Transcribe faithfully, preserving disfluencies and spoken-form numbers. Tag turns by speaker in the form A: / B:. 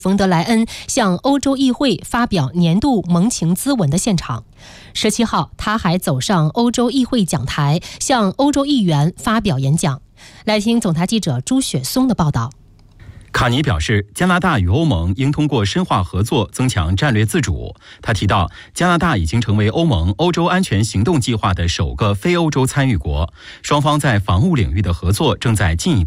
A: 冯德莱恩向欧洲议会发表年度盟情咨文的现场。十七号，他还走上欧洲议会讲台，向欧洲议员发表演讲。来听总台记者朱雪松的报道。
B: 卡尼表示，加拿大与欧盟应通过深化合作增强战略自主。他提到，加拿大已经成为欧盟欧洲安全行动计划的首个非欧洲参与国，双方在防务领域的合作正在进一步